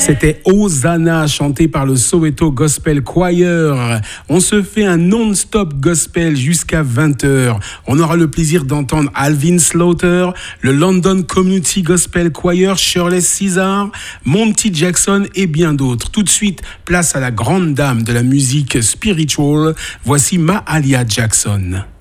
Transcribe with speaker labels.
Speaker 1: C'était Hosanna, chanté par le Soweto Gospel Choir. On se fait un non-stop gospel jusqu'à 20h. On aura le plaisir d'entendre Alvin Slaughter, le London Community Gospel Choir, Shirley Caesar, Monty Jackson et bien d'autres. Tout de suite, place à la grande dame de la musique spiritual. Voici Mahalia Jackson.